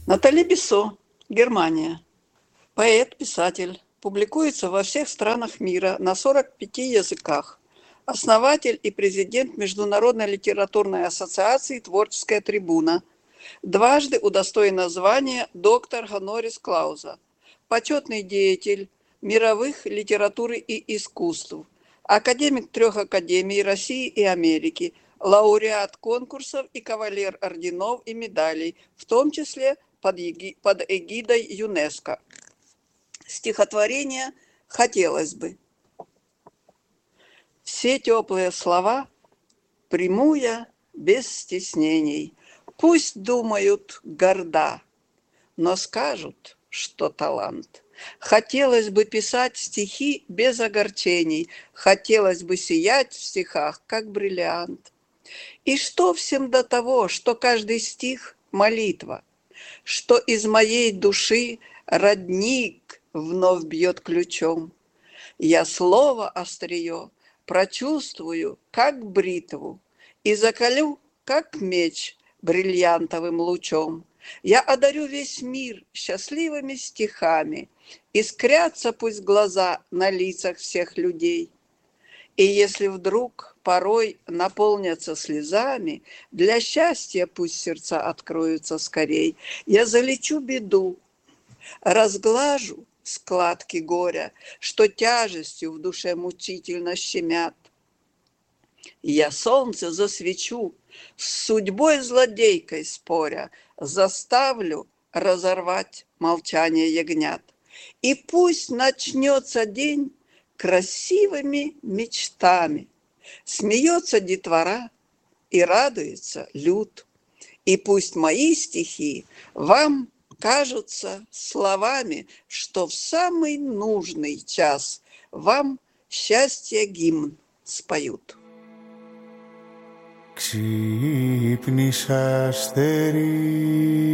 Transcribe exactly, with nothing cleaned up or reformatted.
Натали Бессо, Германия. Поэт-писатель. Публикуется во всех странах мира на сорока пяти языках. Основатель и президент Международной литературной ассоциации «Творческая трибуна». Дважды удостоена звания доктор Хонорис Клауза. Почетный деятель мировых литературы и искусств. Академик трех академий России и Америки. Лауреат конкурсов и кавалер орденов и медалей, в том числе под, эги, под эгидой ЮНЕСКО. Стихотворение «Хотелось бы». Все теплые слова приму я без стеснений. Пусть думают горда, но скажут, что талант. Хотелось бы писать стихи без огорчений, хотелось бы сиять в стихах, как бриллиант. И что всем до того, что каждый стих – молитва, что из моей души родник вновь бьет ключом. Я слово острие прочувствую, как бритву, и закалю, как меч, бриллиантовым лучом. Я одарю весь мир счастливыми стихами, искрятся пусть глаза на лицах всех людей. И если вдруг порой наполнятся слезами, для счастья пусть сердца откроются скорей. Я залечу беду, разглажу складки горя, что тяжестью в душе мучительно щемят. Я солнце засвечу, с судьбой злодейкой споря, заставлю разорвать молчание ягнят. И пусть начнется день красивыми мечтами. Смеется детвора и радуется люд. И пусть мои стихи вам кажутся словами, что в самый нужный час вам счастье гимн споют. Ξύπνησα αστερί